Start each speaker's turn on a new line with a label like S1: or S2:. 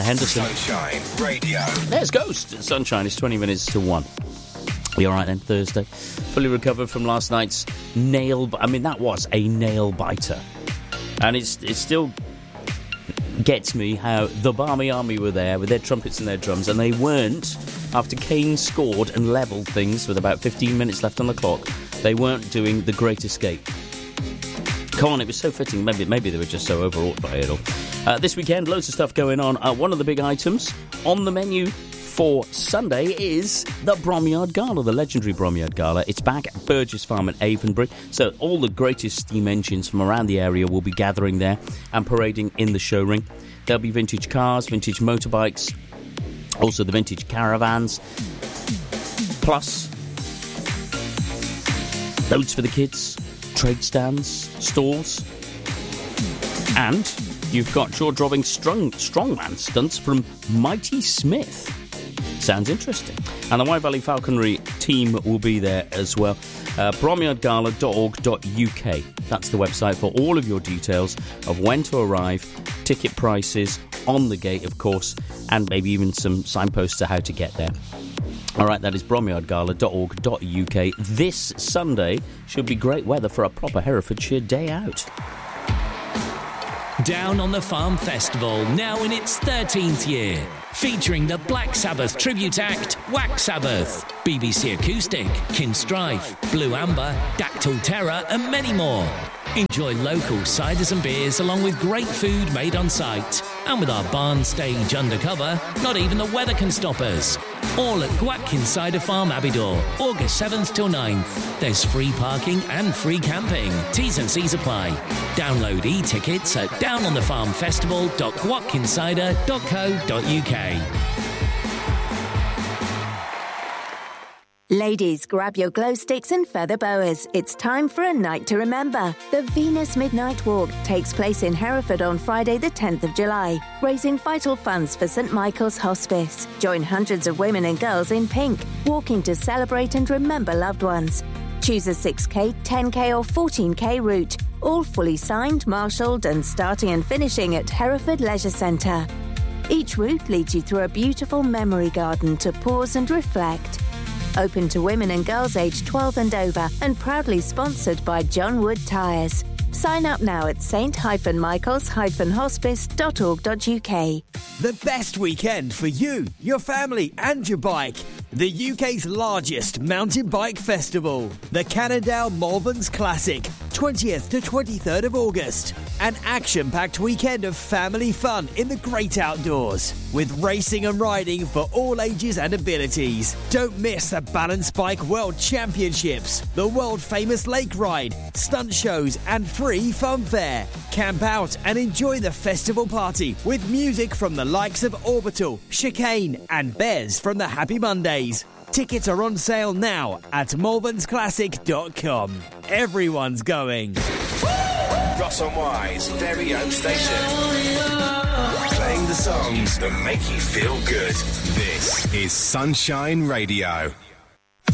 S1: Henderson.
S2: Sunshine Radio.
S1: There's Ghost at Sunshine. It's 20 minutes to 1. You all right then? Thursday. Fully recovered from last night's that was a nail biter. And it still gets me how the Barmy Army were there with their trumpets and their drums, and they weren't, after Kane scored and levelled things with about 15 minutes left on the clock, they weren't doing The Great Escape. Come on, it was so fitting. Maybe they were just so overawed by it all. This weekend, loads of stuff going on. One of the big items on the menu for Sunday is the Bromyard Gala, the legendary Bromyard Gala. It's back at Burgess Farm at Avonbury, so all the greatest steam engines from around the area will be gathering there and parading in the show ring. There'll be vintage cars, vintage motorbikes, also the vintage caravans, plus loads for the kids, trade stands, stalls, and you've got jaw-dropping strongman stunts from Mighty Smith. Sounds interesting. And the Wye Valley Falconry team will be there as well. bromyardgala.org.uk. That's the website for all of your details of when to arrive, ticket prices, on the gate, of course, and maybe even some signposts to how to get there. All right, that is bromyardgala.org.uk. This Sunday should be great weather for a proper Herefordshire day out.
S3: Down on the Farm Festival, now in its 13th year. Featuring the Black Sabbath tribute act, Wax Sabbath, BBC Acoustic, Kinstrife, Blue Amber, Dactyl Terror and many more. Enjoy local ciders and beers along with great food made on site. And with our barn stage undercover, not even the weather can stop us. All at Gwatkin Cider Farm, Abbeydoor, August 7th till 9th. There's free parking and free camping. T's and C's apply. Download e-tickets at downonthefarmfestival.gwatkincider.co.uk.
S4: Ladies, grab your glow sticks and feather boas. It's time for a night to remember. The Venus Midnight Walk takes place in Hereford on Friday the 10th of July, raising vital funds for St Michael's Hospice. Join hundreds of women and girls in pink, walking to celebrate and remember loved ones. Choose a 6K, 10K or 14K route, all fully signed, marshalled and starting and finishing at Hereford Leisure Centre. Each route leads you through a beautiful memory garden to pause and reflect. Open to women and girls aged 12 and over and proudly sponsored by John Wood Tyres. Sign up now at st-michaels-hospice.org.uk.
S5: The best weekend for you, your family and your bike. The UK's largest mountain bike festival. The Cannondale Malverns Classic, 20th to 23rd of August. An action-packed weekend of family fun in the great outdoors. With racing and riding for all ages and abilities. Don't miss the Balance Bike World Championships, the world-famous lake ride, stunt shows and free fun fair. Camp out and enjoy the festival party with music from the likes of Orbital, Chicane and Bez from the Happy Mondays. Tickets are on sale now at malvernsclassic.com. Everyone's going.
S2: Ross and Wye's very own station. Playing the songs that make you feel good. This is Sunshine Radio.